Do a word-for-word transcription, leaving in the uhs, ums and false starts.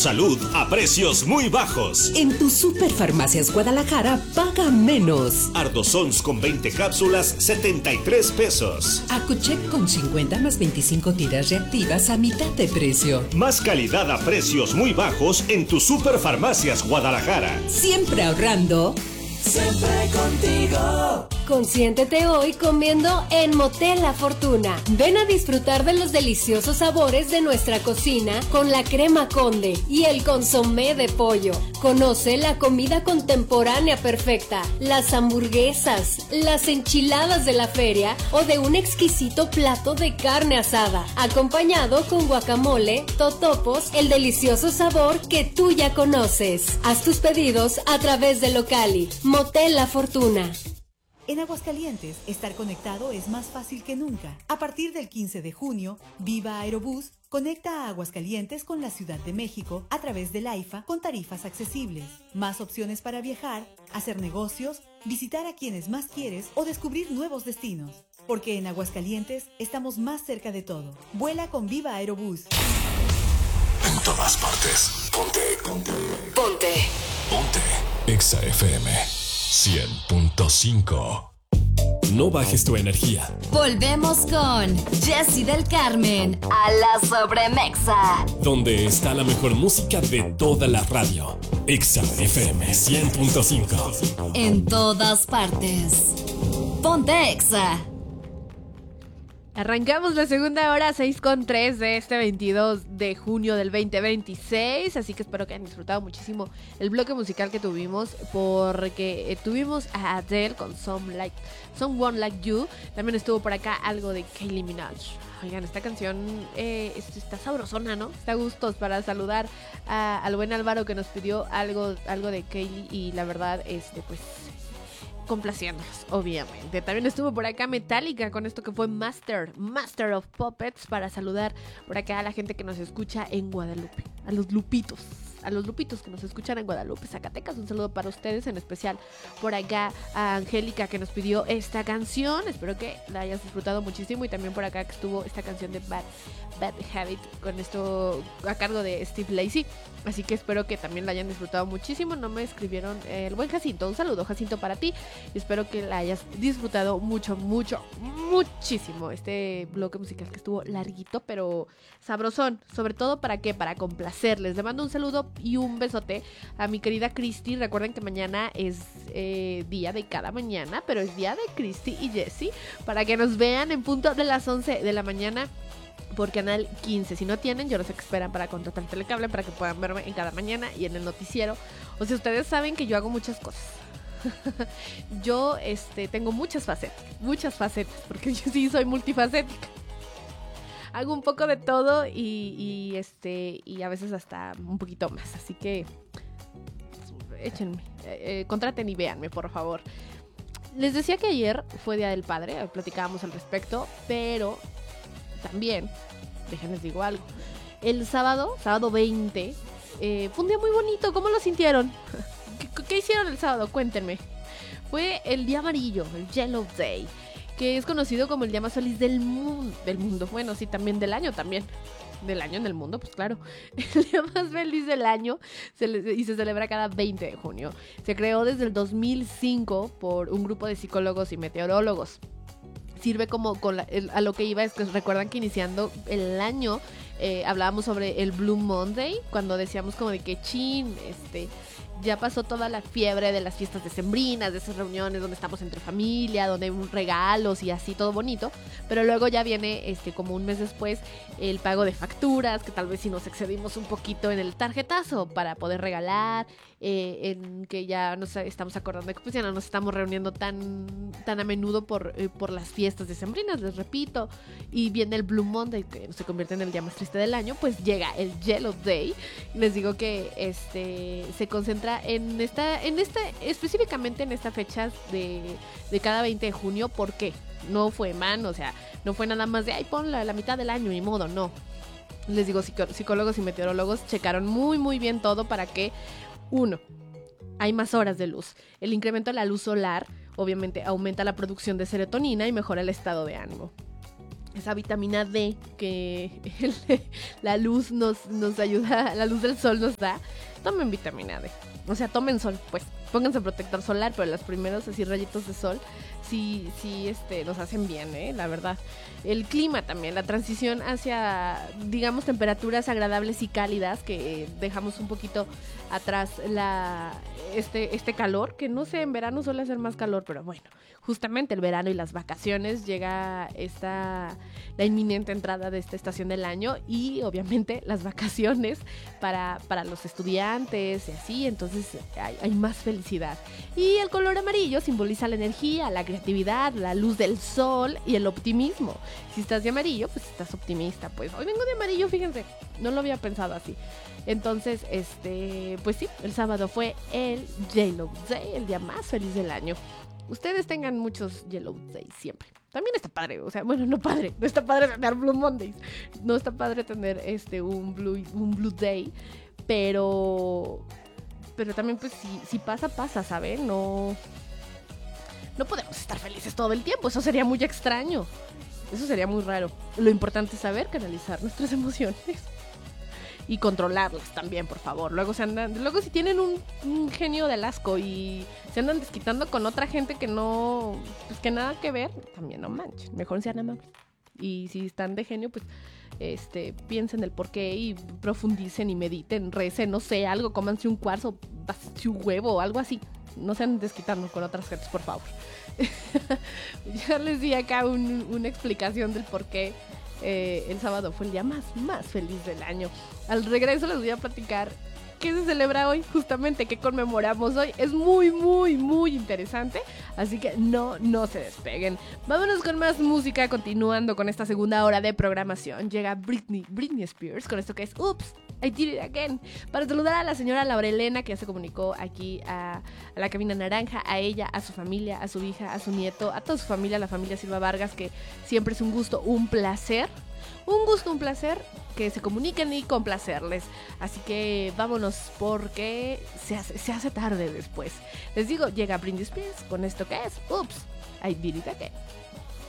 salud a precios muy bajos. En tu Superfarmacias Guadalajara, paga menos. Ardosons con veinte cápsulas, setenta y tres pesos. Acuchec con cincuenta más veinticinco tiras reactivas a mitad de precio. Más calidad a precios muy bajos en tu Superfarmacias Guadalajara. Siempre ahorrando. Siempre contigo. Consiéntete hoy comiendo en Motel La Fortuna. Ven a disfrutar de los deliciosos sabores de nuestra cocina con la crema Conde y el consomé de pollo. Conoce la comida contemporánea perfecta, las hamburguesas, las enchiladas de la feria o de un exquisito plato de carne asada, acompañado con guacamole, totopos, el delicioso sabor que tú ya conoces. Haz tus pedidos a través de Locali. Motel La Fortuna. En Aguascalientes, estar conectado es más fácil que nunca. A partir del quince de junio, Viva Aerobús conecta a Aguascalientes con la Ciudad de México a través del AIFA con tarifas accesibles. Más opciones para viajar, hacer negocios, visitar a quienes más quieres o descubrir nuevos destinos. Porque en Aguascalientes estamos más cerca de todo. Vuela con Viva Aerobús. En todas partes. Ponte, ponte. Ponte. Ponte. Exa F M cien punto cinco. No bajes tu energía. Volvemos con Jessy del Carmen a la Sobremexa, donde está la mejor música de toda la radio. Exa F M cien punto cinco. En todas partes. Ponte Exa. Arrancamos la segunda hora, seis con tres de este veintidós de junio del veinte veintiséis, así que espero que hayan disfrutado muchísimo el bloque musical que tuvimos, porque eh, tuvimos a Adele con Some Like, Someone Like You, también estuvo por acá algo de Kylie Minogue. Oigan, esta canción eh, está sabrosona, ¿no? Está a gustos para saludar a, al buen Álvaro que nos pidió algo, algo de Kylie y la verdad, este, pues... complaciéndolos, obviamente. También estuvo por acá Metallica con esto que fue Master, Master of Puppets, para saludar por acá a la gente que nos escucha en Guadalupe, a los lupitos, a los lupitos que nos escuchan en Guadalupe, Zacatecas. Un saludo para ustedes, en especial por acá a Angélica que nos pidió esta canción. Espero que la hayas disfrutado muchísimo, y también por acá que estuvo esta canción de Bad, Bad Habit con esto a cargo de Steve Lacy. Así que espero que también la hayan disfrutado muchísimo. No me escribieron eh, el buen Jacinto. Un saludo, Jacinto, para ti. Y espero que la hayas disfrutado mucho, mucho, muchísimo. Este bloque musical que estuvo larguito, pero sabrosón. Sobre todo, ¿para qué? Para complacerles. Le mando un saludo y un besote a mi querida Cristi. Recuerden que mañana es eh, día de cada mañana, pero es día de Cristi y Jessy, para que nos vean en punto de las once de la mañana por Canal quince. Si no tienen, yo los esperan para contratar Telecable, para que puedan verme en cada mañana y en el noticiero. O sea, ustedes saben que yo hago muchas cosas. Yo este, tengo muchas facetas, muchas facetas, porque yo sí soy multifacética. Hago un poco de todo y, y, este, y a veces hasta un poquito más. Así que échenme, eh, eh, contraten y véanme, por favor. Les decía que ayer fue Día del Padre, platicábamos al respecto, pero... también, déjenles digo algo, el sábado, sábado veinte, eh, fue un día muy bonito. ¿Cómo lo sintieron? ¿Qué, ¿Qué hicieron el sábado? Cuéntenme. Fue el día amarillo, el Yellow Day, que es conocido como el día más feliz del mundo, del mundo, bueno, sí, también del año, también, del año en el mundo, pues claro, el día más feliz del año, se le, y se celebra cada veinte de junio. Se creó desde el dos mil cinco por un grupo de psicólogos y meteorólogos. Sirve como con la, el, a lo que iba es que recuerdan que iniciando el año eh, hablábamos sobre el Blue Monday, cuando decíamos como de que chin, este, ya pasó toda la fiebre de las fiestas decembrinas, de esas reuniones donde estamos entre familia, donde hay regalos y así, todo bonito, pero luego ya viene este como un mes después el pago de facturas, que tal vez si nos excedimos un poquito en el tarjetazo para poder regalar, eh, en que ya nos estamos acordando de que pues ya no nos estamos reuniendo tan, tan a menudo por, eh, por las fiestas decembrinas, les repito, y viene el Blue Monday, que se convierte en el día más triste del año. Pues llega el Yellow Day. Les digo que este se concentra en esta, en esta, específicamente en esta fecha de, de cada veinte de junio. ¿Por qué? No fue man, o sea, no fue nada más de ay, ponla la mitad del año, ni modo, no. Les digo, psicólogos y meteorólogos checaron muy muy bien todo para que, uno, hay más horas de luz. El incremento de la luz solar obviamente aumenta la producción de serotonina y mejora el estado de ánimo. esa vitamina D que el, la luz nos, nos ayuda, la luz del sol nos da. Tomen vitamina D, o sea, tomen sol, pues, pónganse protector solar, pero los primeros así rayitos de sol sí, sí, este, nos hacen bien, ¿eh? La verdad. El clima también, la transición hacia, digamos, temperaturas agradables y cálidas, que eh, dejamos un poquito atrás la, este, este calor, que no sé, en verano suele hacer más calor, pero bueno, justamente el verano y las vacaciones llega esta, la inminente entrada de esta estación del año y obviamente las vacaciones para, para los estudiantes y así, entonces hay, hay más felicidad. Y el color amarillo simboliza la energía, la creatividad, la luz del sol y el optimismo. Si estás de amarillo, pues estás optimista. Pues hoy vengo de amarillo, fíjense, no lo había pensado así. Entonces, este, pues sí, el sábado fue el Yellow Day, el día más feliz del año. Ustedes tengan muchos Yellow Days siempre. También está padre, o sea, bueno, no padre, no está padre tener Blue Mondays, no está padre tener este un Blue, un Blue Day, pero, pero también pues si, si pasa, pasa, ¿saben? No, no podemos estar felices todo el tiempo, eso sería muy extraño, eso sería muy raro. Lo importante es saber canalizar nuestras emociones. Y controlarlas también, por favor. Luego se andan, luego si tienen un, un genio del asco y se andan desquitando con otra gente que no, pues que nada que ver, también no manchen. Mejor sean amables. Y si están de genio, pues este, piensen el porqué y profundicen y mediten, recen, no sé, algo, cómanse un cuarzo, pásense un huevo o algo así. No se anden desquitando con otras gentes, por favor. Ya les di acá un, una explicación del por qué eh, el sábado fue el día más, más feliz del año. Al regreso les voy a platicar qué se celebra hoy, justamente, qué conmemoramos hoy. Es muy, muy, muy interesante, así que no, no se despeguen. Vámonos con más música, continuando con esta segunda hora de programación. Llega Britney, Britney Spears, con esto que es Oops, I Did It Again, para saludar a la señora Laura Elena, que ya se comunicó aquí a, a la cabina naranja, a ella, a su familia, a su hija, a su nieto, a toda su familia, la familia Silva Vargas, que siempre es un gusto, un placer. Un gusto, un placer que se comuniquen y complacerles. Así que vámonos porque se hace, se hace tarde después. Les digo, llega Britney Spears con esto que es Oops, I Did It Again.